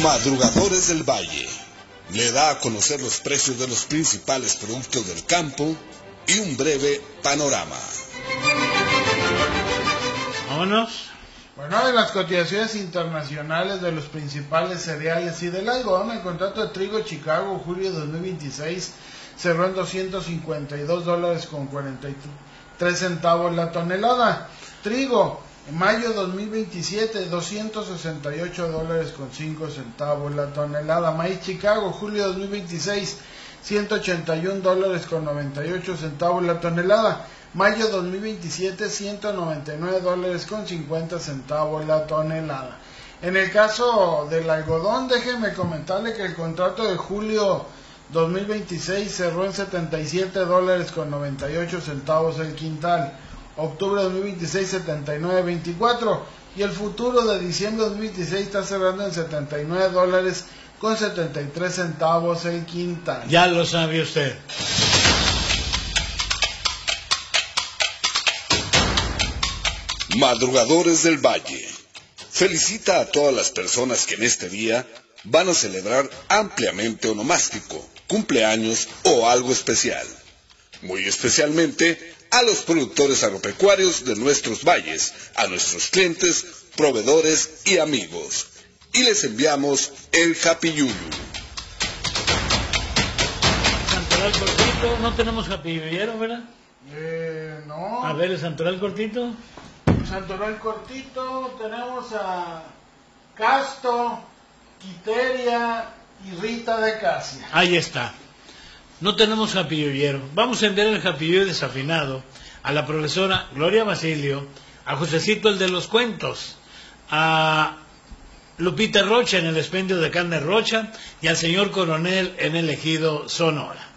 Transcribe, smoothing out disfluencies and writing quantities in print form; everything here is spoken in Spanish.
Madrugadores del Valle le da a conocer los precios de los principales productos del campo y un breve panorama. Vámonos. Bueno, en las cotizaciones internacionales de los principales cereales y del algodón, el contrato de trigo Chicago julio 2026 cerró en $252.43 la tonelada. Trigo en mayo 2027 $268.05 la tonelada. Maíz Chicago julio 2026 $181.98 la tonelada. Mayo 2027 $199.50 la tonelada. En el caso del algodón, déjeme comentarle que el contrato de julio 2026 cerró en $77.98 el quintal. Octubre 2026 $79.24 y el futuro de diciembre 2026 está cerrando en $79.73 el quintal. Ya lo sabe usted. Madrugadores del Valle felicita a todas las personas que en este día van a celebrar ampliamente onomástico, cumpleaños o algo especial. Muy especialmente a los productores agropecuarios de nuestros valles, a nuestros clientes, proveedores y amigos. Y les enviamos el Happy Yuyu. Santoral cortito, no tenemos Happy Yuyero, ¿verdad? No. A ver, el Santoral cortito. Santoral cortito, tenemos a Casto, Quiteria y Rita de Casia. Ahí está. No tenemos Happy Yuyero. Vamos a enviar el Happy Yuyu desafinado a la profesora Gloria Basilio, a Josecito el de los cuentos, a Lupita Rocha en el expendio de carne Rocha y al señor Coronel en el Ejido Sonora.